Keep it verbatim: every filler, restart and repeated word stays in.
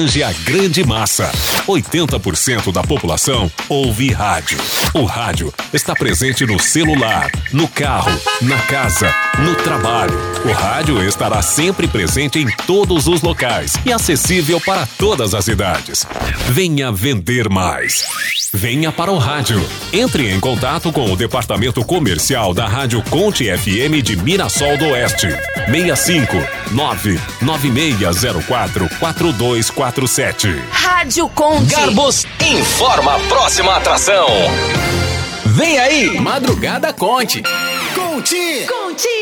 a grande massa. oitenta por cento da população ouve rádio. O rádio está presente no celular, no carro, na casa, no trabalho. O rádio estará sempre presente em todos os locais e acessível para todas as idades. Venha vender mais. Venha para o rádio. Entre em contato com o departamento comercial da Rádio Conte F M de Mirassol do Oeste. seis cinco nove nove seis zero quatro quatro dois quatro sete. Rádio Conte. Garbos informa a próxima atração. Vem aí, Madrugada Conte. Conte. Conte.